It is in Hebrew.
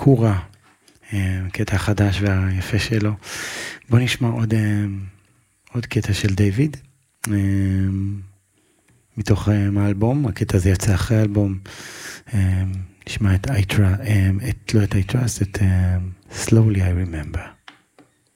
קורה, קטע חדש והיפה שלו. בוא נשמע עוד קטע של דיוויד, מתוך האלבום, הקטע הזה יצא אחרי האלבום, נשמע את I Trust, את Slowly I Remember.